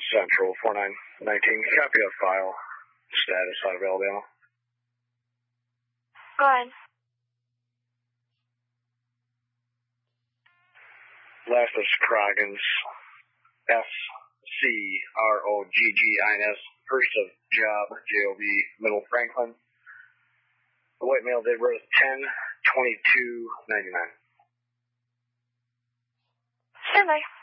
Central 4919. Copy of file. Status out of Alabama. Go ahead. Last is Scroggins. Scroggins. First of Job, Job, Middle Franklin. The white male date birth 10/22/99. Stand by.